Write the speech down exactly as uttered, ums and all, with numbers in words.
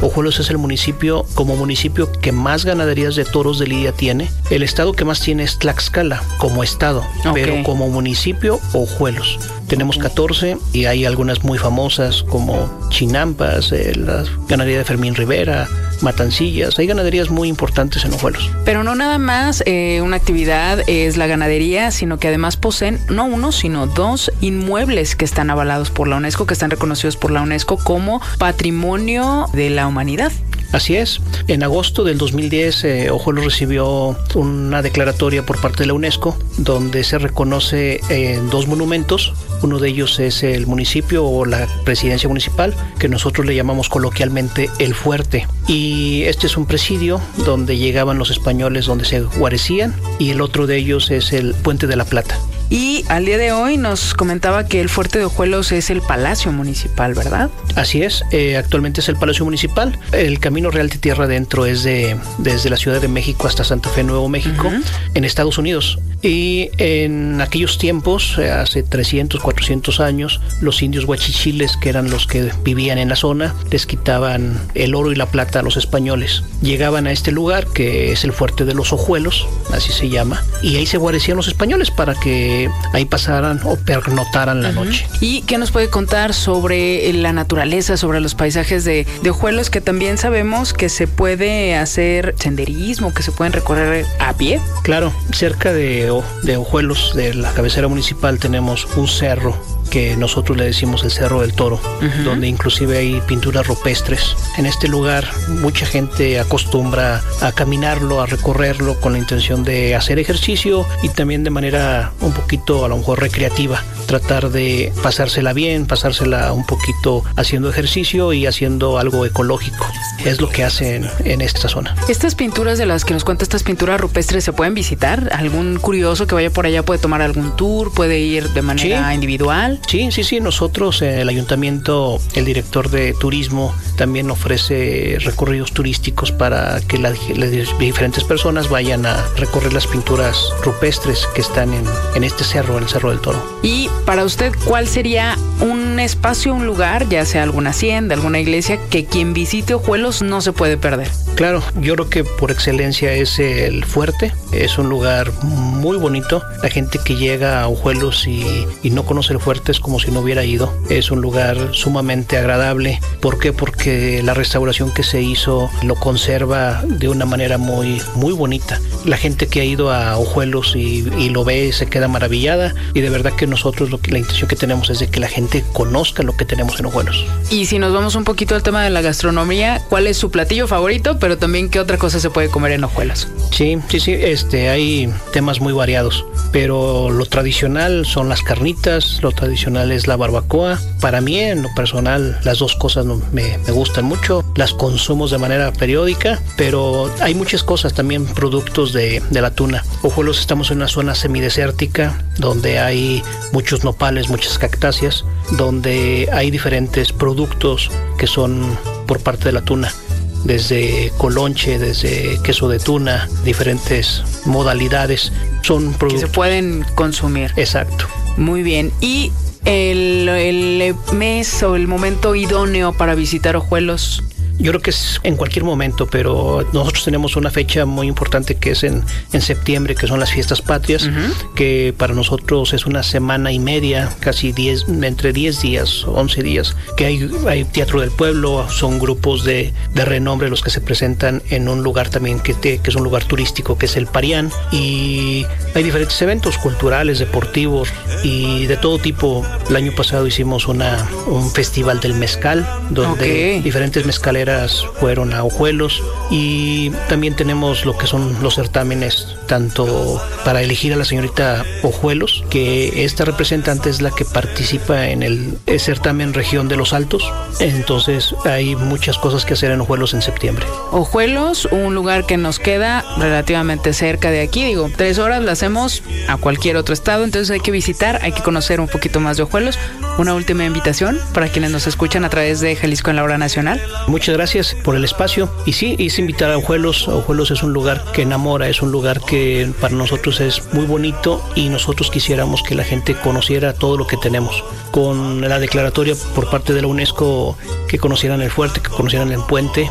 Ojuelos es el municipio, como municipio que más ganaderías de toros de lidia tiene. El estado que más tiene es Tlaxcala, como estado, okay. Pero como municipio, Ojuelos. Tenemos catorce y hay algunas muy famosas como Chinampas, eh, la ganadería de Fermín Rivera, Matancillas. Hay ganaderías muy importantes en Ojuelos. Pero no nada más eh, una actividad es la ganadería, sino que además poseen no uno, sino dos inmuebles que están avalados por la UNESCO, que están reconocidos por la UNESCO como Patrimonio de la Humanidad. Así es. En agosto del dos mil diez, eh, Ojuelos recibió una declaratoria por parte de la UNESCO donde se reconoce eh, dos monumentos. Uno de ellos es el municipio o la presidencia municipal, que nosotros le llamamos coloquialmente el Fuerte. Y este es un presidio donde llegaban los españoles, donde se guarecían, y el otro de ellos es el Puente de la Plata. Y al día de hoy nos comentaba que el Fuerte de Ojuelos es el Palacio Municipal, ¿verdad? Así es, eh, actualmente es el Palacio Municipal. El Camino Real de Tierra Adentro es de, desde la Ciudad de México hasta Santa Fe, Nuevo México, uh-huh. en Estados Unidos. Y en aquellos tiempos, hace trescientos, cuatrocientos años, los indios huachichiles, que eran los que vivían en la zona, les quitaban el oro y la plata a los españoles. Llegaban a este lugar, que es el Fuerte de los Ojuelos, así se llama, y ahí se guarecían los españoles para que ahí pasaran o pernotaran la uh-huh. noche. ¿Y qué nos puede contar sobre la naturaleza, sobre los paisajes de, de Ojuelos, que también sabemos que se puede hacer senderismo, que se pueden recorrer a pie? Claro, cerca de de Ojuelos, de la cabecera municipal, tenemos un cerro que nosotros le decimos el Cerro del Toro, uh-huh. donde inclusive hay pinturas rupestres. En este lugar mucha gente acostumbra a caminarlo, a recorrerlo con la intención de hacer ejercicio y también de manera un poquito a lo mejor recreativa, tratar de pasársela bien, pasársela un poquito haciendo ejercicio y haciendo algo ecológico. Es lo que hacen en esta zona. Estas pinturas de las que nos cuenta, estas pinturas rupestres, ¿se pueden visitar? ¿Algún curioso que vaya por allá puede tomar algún tour, puede ir de manera sí. individual? Sí, sí, sí. Nosotros, el ayuntamiento, el director de turismo, también ofrece recorridos turísticos para que la, las diferentes personas vayan a recorrer las pinturas rupestres que están en, en este cerro, en el Cerro del Toro. Y para usted, ¿cuál sería un espacio, un lugar, ya sea alguna hacienda, alguna iglesia, que quien visite Ojuelos no se puede perder? Claro, yo creo que por excelencia es el Fuerte. Es un lugar muy bonito. La gente que llega a Ojuelos y, y no conoce el Fuerte es como si no hubiera ido. Es un lugar sumamente agradable. ¿Por qué? Porque la restauración que se hizo lo conserva de una manera muy, muy bonita. La gente que ha ido a Ojuelos y, y lo ve se queda maravillada, y de verdad que nosotros lo que, la intención que tenemos es de que la gente conozca lo que tenemos en Ojuelos. Y si nos vamos un poquito al tema de la gastronomía, ¿cuál es su platillo favorito? Pero también, ¿qué otra cosa se puede comer en Ojuelos? Sí, sí, sí, este, hay temas muy variados, pero lo tradicional son las carnitas, lo tradicional es la barbacoa. Para mí, en lo personal, las dos cosas me, me gustan mucho, las consumo de manera periódica, pero hay muchas cosas, también productos de, de la tuna. Ojuelos estamos en una zona semidesértica, donde hay muchos nopales, muchas cactáceas, donde hay diferentes productos que son por parte de la tuna. Desde colonche, desde queso de tuna, diferentes modalidades, son productos que se pueden consumir. Exacto. Muy bien. Y el, el mes o el momento idóneo para visitar Ojuelos. Yo creo que es en cualquier momento, pero nosotros tenemos una fecha muy importante que es en, en septiembre, que son las fiestas patrias, uh-huh. que para nosotros es una semana y media, casi diez, entre diez días, once días, que hay, hay teatro del pueblo, son grupos de, de renombre los que se presentan en un lugar también que, te, que es un lugar turístico, que es el Parián, y hay diferentes eventos culturales, deportivos y de todo tipo. El año pasado hicimos una, un festival del mezcal, donde okay. diferentes mezcaleras fueron a Ojuelos, y también tenemos lo que son los certámenes, tanto para elegir a la señorita Ojuelos, que esta representante es la que participa en el, el certamen Región de los Altos. Entonces hay muchas cosas que hacer en Ojuelos en septiembre. Ojuelos, un lugar que nos queda relativamente cerca de aquí, digo, tres horas la hacemos a cualquier otro estado, entonces hay que visitar, hay que conocer un poquito más de Ojuelos. Una última invitación para quienes nos escuchan a través de Jalisco en la Hora Nacional. Muchas gracias por el espacio, y sí, es invitar a Ojuelos. Ojuelos es un lugar que enamora, es un lugar que para nosotros es muy bonito, y nosotros quisiéramos que la gente conociera todo lo que tenemos. Con la declaratoria por parte de la UNESCO, que conocieran el Fuerte, que conocieran el puente,